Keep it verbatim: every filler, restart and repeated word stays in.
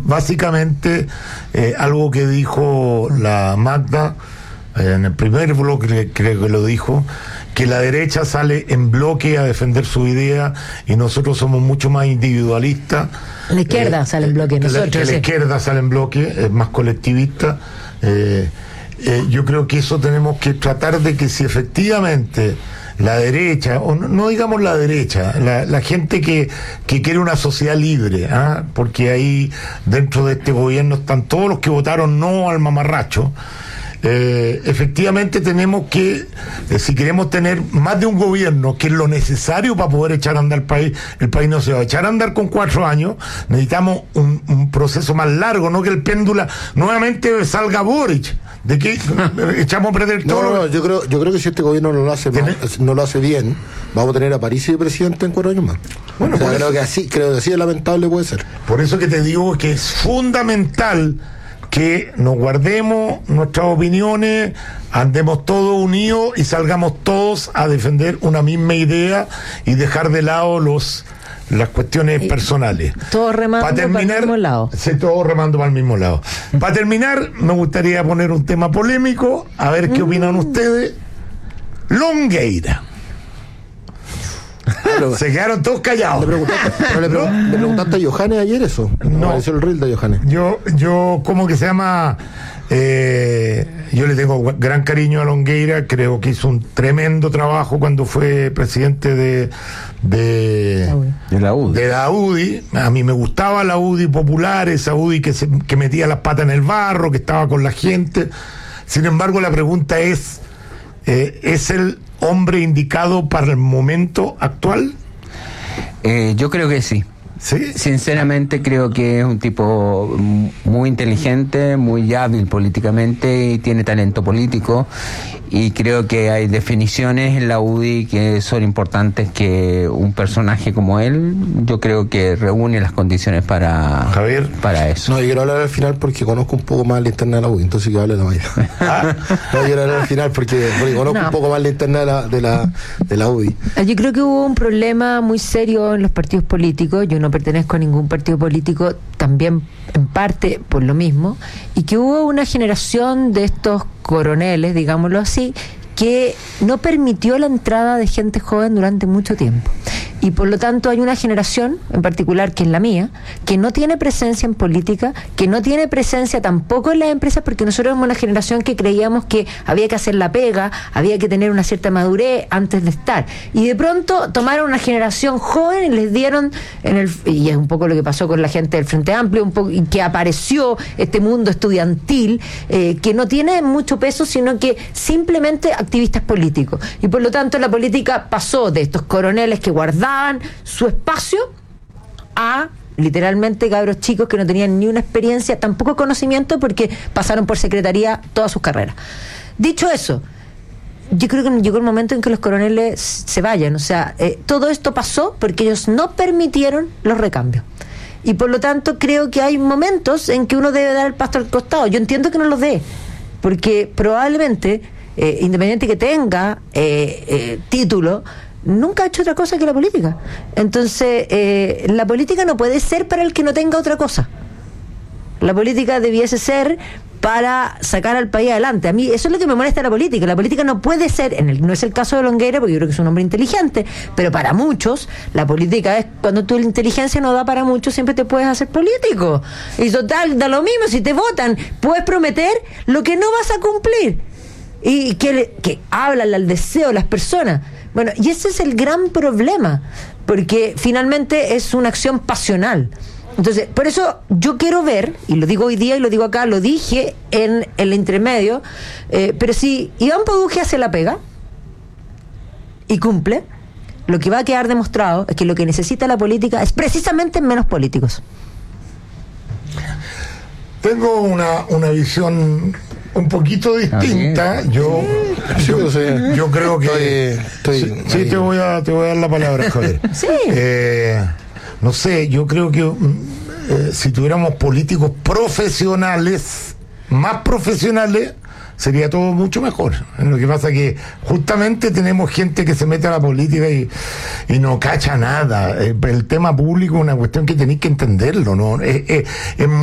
básicamente eh, algo que dijo la Magda eh, en el primer bloque, creo que lo dijo, que la derecha sale en bloque a defender su idea y nosotros somos mucho más individualistas. La izquierda eh, sale en bloque, nosotros. Que la, que sí. la izquierda sale en bloque, es más colectivista. Eh, eh, yo creo que eso tenemos que tratar de que si efectivamente la derecha, o no, no digamos la derecha, la, la gente que, que quiere una sociedad libre, ¿ah? Porque ahí dentro de este gobierno están todos los que votaron no al mamarracho. Eh, efectivamente tenemos que, eh, si queremos tener más de un gobierno, que es lo necesario para poder echar a andar el país, el país no se va a echar a andar con cuatro años, necesitamos un, un proceso más largo, no que el péndulo nuevamente salga Boric, de que echamos a perder todo. No, no, no, yo creo, yo creo que si este gobierno no lo hace mal, no lo hace bien, vamos a tener a París de presidente en cuatro años más. Bueno, o sea, creo eso, que así, creo que así de lamentable puede ser. Por eso que te digo que es fundamental que nos guardemos nuestras opiniones, andemos todos unidos y salgamos todos a defender una misma idea y dejar de lado los las cuestiones y personales. Todos remando para, terminar, para el mismo lado. Sí, todos remando para el mismo lado. Para terminar, me gustaría poner un tema polémico, a ver qué mm. opinan ustedes. Longueira. Se quedaron todos callados. ¿Le preguntaste, pero le, pregun- ¿No? ¿Le preguntaste a Johannes ayer eso? No. Apareció el reel de Johannes. Yo, yo, ¿cómo que se llama? Eh, yo le tengo gran cariño a Longueira, creo que hizo un tremendo trabajo cuando fue presidente de de, de la U D I. De la U D I. A mí me gustaba la U D I popular, esa U D I que, se, que metía las patas en el barro, que estaba con la gente. Sin embargo, la pregunta es, eh, ¿es el hombre indicado para el momento actual? Eh, yo creo que sí. ¿Sí? Sinceramente creo que es un tipo muy inteligente, muy hábil políticamente y tiene talento político, y creo que hay definiciones en la U D I que son importantes, que un personaje como él yo creo que reúne las condiciones para, Javier. para eso. No, yo quiero hablar al final porque conozco un poco más la interna de la U D I, entonces que hable la mayoría. Ah. No, yo quiero hablar al final porque, porque conozco no. un poco más la interna de la, de, la, de la U D I. Yo creo que hubo un problema muy serio en los partidos políticos. Yo no pertenezco a ningún partido político, también en parte por lo mismo, y que hubo una generación de estos coroneles, digámoslo así, que no permitió la entrada de gente joven durante mucho tiempo. Y por lo tanto hay una generación, en particular que es la mía, que no tiene presencia en política, que no tiene presencia tampoco en las empresas, porque nosotros somos una generación que creíamos que había que hacer la pega, había que tener una cierta madurez antes de estar. Y de pronto tomaron una generación joven y les dieron, en el y es un poco lo que pasó con la gente del Frente Amplio, un poco, y que apareció este mundo estudiantil, eh, que no tiene mucho peso, sino que simplemente activistas políticos. Y por lo tanto la política pasó de estos coroneles que guardaban su espacio a literalmente cabros chicos que no tenían ni una experiencia, tampoco conocimiento, porque pasaron por secretaría todas sus carreras. Dicho eso, yo creo que llegó el momento en que los coroneles se vayan. O sea, eh, todo esto pasó porque ellos no permitieron los recambios. Y por lo tanto creo que hay momentos en que uno debe dar el pasto al costado. Yo entiendo que no los dé, porque probablemente, eh, independiente que tenga eh, eh, título, nunca ha hecho otra cosa que la política. Entonces, eh, la política no puede ser para el que no tenga otra cosa. La política debiese ser para sacar al país adelante. A mí eso es lo que me molesta de la política. La política no puede ser, en el, no es el caso de Longueira, porque yo creo que es un hombre inteligente, pero para muchos, la política es cuando tu inteligencia no da para mucho, siempre te puedes hacer político. Y total, da lo mismo, si te votan, puedes prometer lo que no vas a cumplir. Y que, que hablan al deseo de las personas. Bueno, y ese es el gran problema, porque finalmente es una acción pasional. Entonces, por eso yo quiero ver, y lo digo hoy día y lo digo acá, lo dije en el intermedio, eh, pero si Iván Produje hace la pega y cumple, lo que va a quedar demostrado es que lo que necesita la política es precisamente menos políticos. Tengo una, una visión un poquito distinta. Okay. Yo, yo, yo creo que estoy, estoy sí, sí te voy a te voy a dar la palabra, Javier. Sí. Eh, no sé, yo creo que eh, si tuviéramos políticos profesionales, más profesionales, sería todo mucho mejor. Lo que pasa es que justamente tenemos gente que se mete a la política y, y no cacha nada. El, el tema público es una cuestión que tenéis que entenderlo, ¿no? Es, es, es